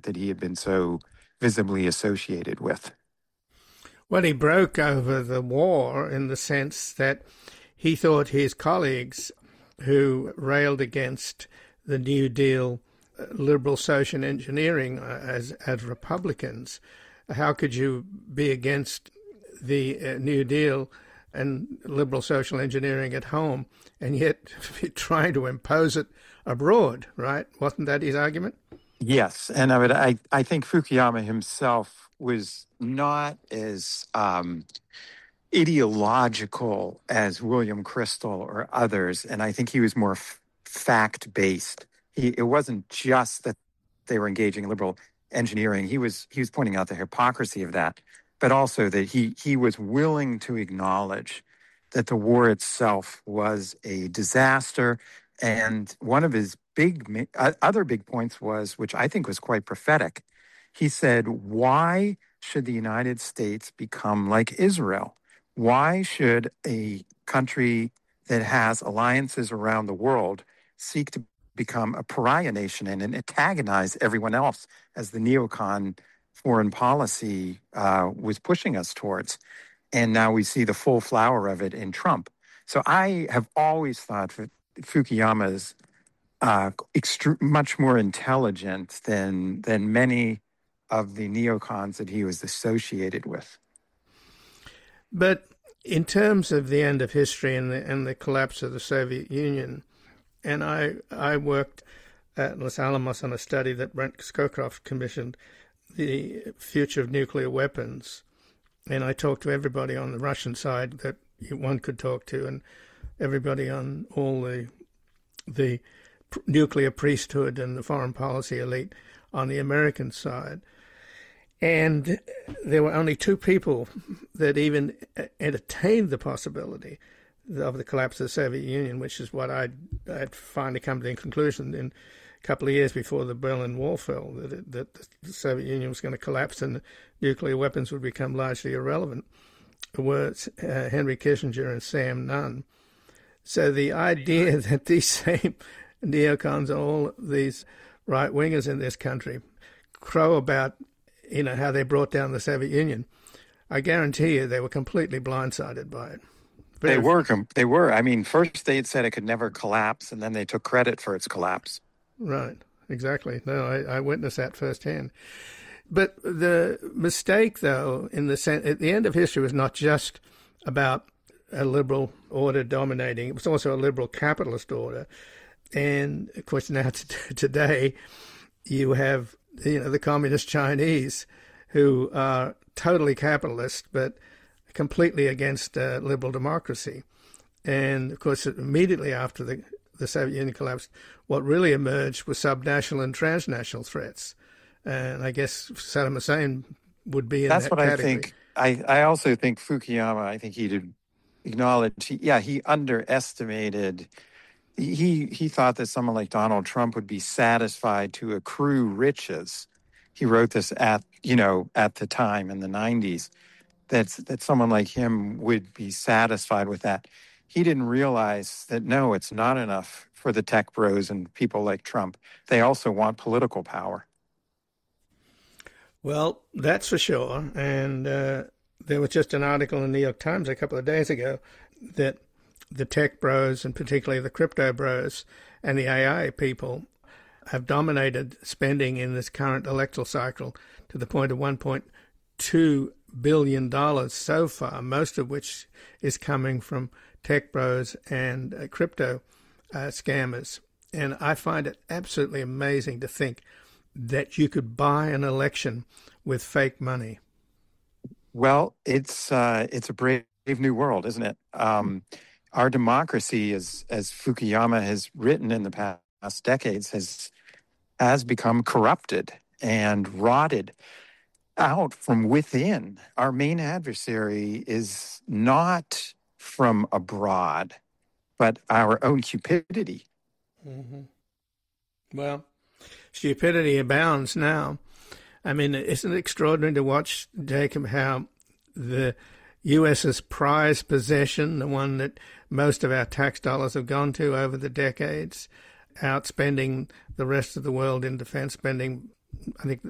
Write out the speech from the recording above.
movement that he had been so visibly associated with. Well, he broke over the war in the sense that he thought his colleagues who railed against the New Deal liberal social engineering as Republicans, how could you be against the New Deal and liberal social engineering at home and yet trying to impose it abroad, right? Wasn't that his argument? Yes, and I think Fukuyama himself was not as ideological as William Crystal or others, and I think he was more fact-based. It wasn't just that they were engaging in liberal engineering. He was pointing out the hypocrisy of that, but also that he was willing to acknowledge that the war itself was a disaster. And one of his other big points was, which I think was quite prophetic, he said, why should the United States become like Israel? Why should a country that has alliances around the world seek to become a pariah nation and antagonize everyone else, as the neocon foreign policy was pushing us towards? And now we see the full flower of it in Trump. So I have always thought that Fukuyama is much more intelligent than many of the neocons that he was associated with. But in terms of the end of history and the collapse of the Soviet Union, and I worked at Los Alamos on a study that Brent Scowcroft commissioned, the future of nuclear weapons, and I talked to everybody on the Russian side that one could talk to, and everybody on all the nuclear priesthood and the foreign policy elite on the American side. And there were only two people that even entertained the possibility of the collapse of the Soviet Union, which is what I'd finally come to the conclusion in a couple of years before the Berlin Wall fell, that the Soviet Union was going to collapse and nuclear weapons would become largely irrelevant, were Henry Kissinger and Sam Nunn. So the idea that these same neocons, all these right-wingers in this country, crow about how they brought down the Soviet Union, I guarantee you they were completely blindsided by it. They were. I mean, first they had said it could never collapse, and then they took credit for its collapse. Right, exactly. No, I witnessed that firsthand. But the mistake, though, in the sense, at the end of history was not just about a liberal order dominating. It was also a liberal capitalist order. And, of course, now today you have the communist Chinese who are totally capitalist but completely against liberal democracy. And, of course, immediately after the Soviet Union collapsed, what really emerged was subnational and transnational threats. And I guess Saddam Hussein would be in that category. That's what I think. I also think Fukuyama, I think he did acknowledge, he underestimated. He thought that someone like Donald Trump would be satisfied to accrue riches. He wrote this at the time in the 90s, that someone like him would be satisfied with that. He didn't realize that, no, it's not enough for the tech bros and people like Trump. They also want political power. Well, that's for sure. And there was just an article in the New York Times a couple of days ago that the tech bros, and particularly the crypto bros and the AI people, have dominated spending in this current electoral cycle to the point of $1.2 billion so far, most of which is coming from tech bros and crypto scammers. And I find it absolutely amazing to think that you could buy an election with fake money. Well, it's a brave new world, isn't it? Our democracy, as Fukuyama has written in the past decades, has become corrupted and rotted out from within. Our main adversary is not from abroad, but our own cupidity. Mm-hmm. Well, stupidity abounds now. I mean, isn't it extraordinary to watch, Jacob, how the U.S.'s prized possession, the one that most of our tax dollars have gone to over the decades, outspending the rest of the world in defense spending, I think,